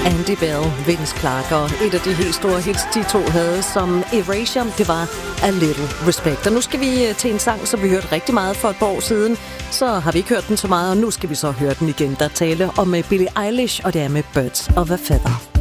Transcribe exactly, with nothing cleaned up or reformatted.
Andy Bell, Vince Clarke, og et af de helt store hits, de to havde som Erasure, det var A Little Respect. Og nu skal vi til en sang, som vi hørte rigtig meget for et par år siden. Så har vi ikke hørt den så meget, og nu skal vi så høre den igen. Der tale om Billie Eilish, og det er med Birds of a Feather.